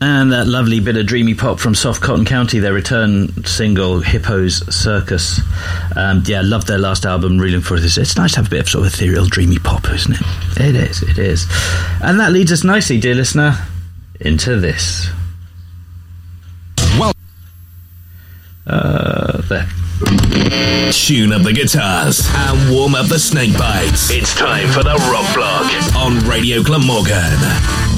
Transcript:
And that lovely bit of dreamy pop from Soft Cotton County, their return single, Hippos Circus. Loved their last album, Reeling for This. It's nice to have a bit of sort of ethereal, dreamy pop, isn't it? It is. And that leads us nicely, dear listener, into this. Well, there. Tune up the guitars and warm up the snake bites. It's time for the Rock Block on Radio Glamorgan.